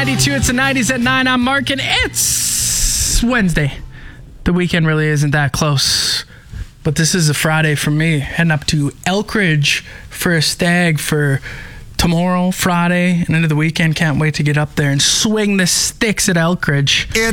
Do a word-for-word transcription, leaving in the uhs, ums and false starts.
ninety-two. It's the nineties at nine. I'm Mark, and it's Wednesday. The weekend really isn't that close, but this is a Friday for me. Heading up to Elkridge for a stag for tomorrow, Friday, and into the weekend. Can't wait to get up there and swing the sticks at Elkridge. It's